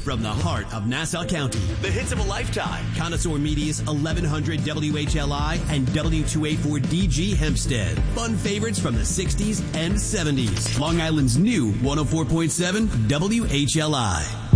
from the heart of Nassau County. The hits of a lifetime. Connoisseur Media's 1100 WHLI and W284DG Hempstead. Fun favorites from the 60s and 70s. Long Island's new 104.7 WHLI.